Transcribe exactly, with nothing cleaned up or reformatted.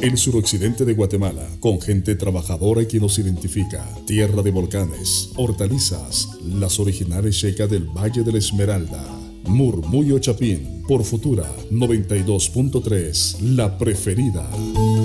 el suroccidente de Guatemala, con gente trabajadora y que nos identifica. Tierra de volcanes, hortalizas, las originales checas del Valle de la Esmeralda. Murmullo Chapín, por Futura noventa y dos punto tres, la preferida.